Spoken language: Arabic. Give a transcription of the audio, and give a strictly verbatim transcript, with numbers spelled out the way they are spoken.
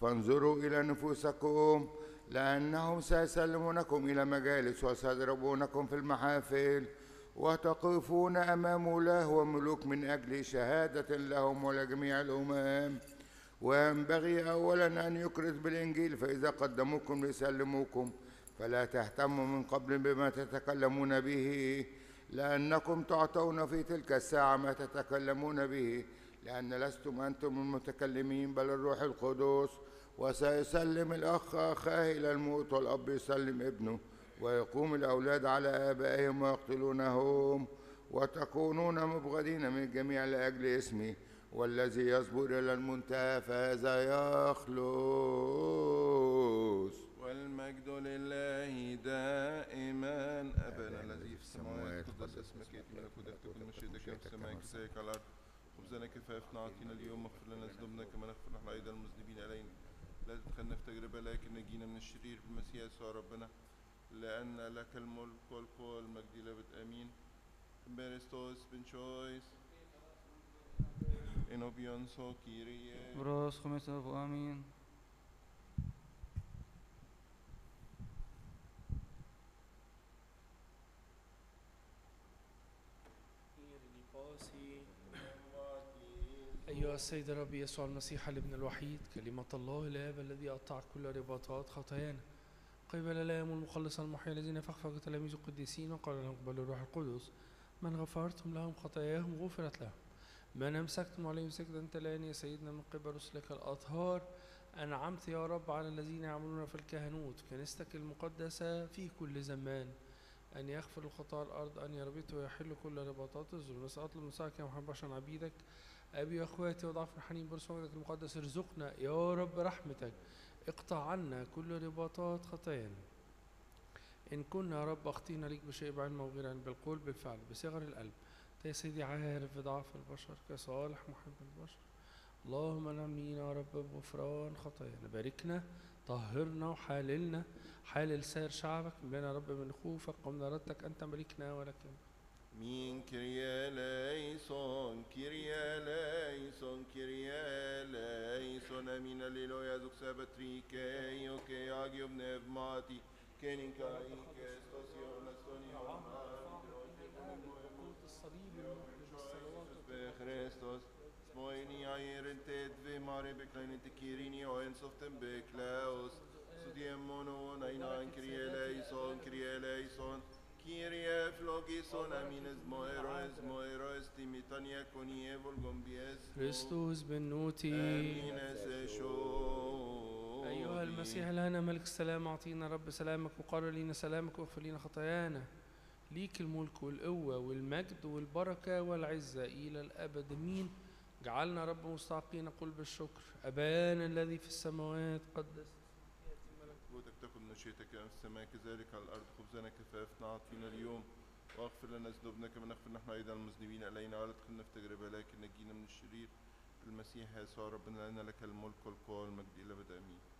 فانظروا إلى نفوسكم، لأنهم سيسلمونكم إلى مجالس وسيضربونكم في المحافل، وتقفون أمام ولاة وملوك من أجل شهادة لهم ولجميع الأمم. وينبغي أولا أن يكرز بالإنجيل، فإذا قدموكم ليسلموكم فلا تهتموا من قبل بما تتكلمون به، لأنكم تعطون في تلك الساعة ما تتكلمون به، لأن لستم أنتم المتكلمين بل الروح القدس. وسيسلم الأخ أخاه إلى الموت، والأب يسلم ابنه، ويقوم الأولاد على آبائهم ويقتلونهم، وتكونون مبغضين من الجميع لأجل اسمي، والذي يصبر إلى المنتهى فهذا يخلص. والمجد لله دائما. أبانا الذي في السماوات قدس اسمك، يأتي ملكوتك، تكن مشيئتك كما في السماء كذلك على الأرض. خبزنا كفافنا أعطينا اليوم، واغفر لنا ذنوبنا كما نغفر نحن أيضا المذنبين إلينا، لا تدخلنا في تجربة لكن نجينا من الشرير بالمسيح يسوع ربنا، لأن لك الملك والقوة والمجد إلى الأبد آمين. Berestos benchois enobion so Kyrie بروس خمسة آمين. أيها السيد الرب يسوع المسيح الابن الوحيد، كلمة الله الآب الذي قطع كل رباطات خطايانا، قبل الآم المخلص المحيي الذين فخفق تلاميذ القديسين وقال لهم اقبلوا الروح القدس، من غفرتم لهم خطاياهم غفرت لهم، من أمسكتم عليهم سكتا أنت الآن يا سيدنا من قبل رسلك الأطهار، أنعمت يا رب على الذين يعملون في الكهنوت كنيستك المقدسة في كل زمان، أن يغفر الخطايا الأرض، أن يربط ويحل كل رباطات الظلم. أطلب من ساعك يا محمد عشان عبيدك أبي وأخواتي وضعف الحنين برس مجدك المقدس، ارزقنا يا رب رحمتك، اقطع عنا كل رباطات خطايانا. إن كنا يا رب أخطينا ليك بشيء بعلم وغير علم، بالقول بالفعل بصغر القلب، يا سيدي عارف بضعف البشر كصالح محب البشر، اللهم نعمينا يا رب بغفران خطايانا، باركنا طهرنا وحاللنا، حالل سائر شعبك، بنا يا رب من خوفك قمنا ردتك، أنت ملكنا ولكن Min Kyrie eleison, Kyrie eleison, Kyrie eleison, amin alleluia, zux abatrike, ioke agium nevmati, kenin kai, kestos ionastoni Christos, smoini airente dve mare bekleinet kirini o ensoften beklaus, studiem mono nainan Kyrie eleison, Kyrie eleison, Kyrie flogison amines moeroes moeroes timitania conie volgom bies كريستوس بنوتي. amines شو أيها المسيح لنا ملك السلام، أعطينا رب سلامك وقرر لنا سلامك واغفر لنا خطايانا، ليك الملك والقوة والمجد والبركة والعزة إلى الأبد مين. جعلنا رب مستحقين نقول بالشكر، أبانا الذي في السماوات قدس ملكوتك، تكن مشيئتك كما في السماء كذلك على الأرض. خبزنا كفافنا أعطينا اليوم، واغفر لنا ذنوبنا كما نغفر نحن أيضا المذنبين إلينا، ولا تدخلنا في تجربة لكن نجينا من الشرير. المسيح يسوع ربنا، لنا لك الملك والقوة والمجد إلى أبد آمين.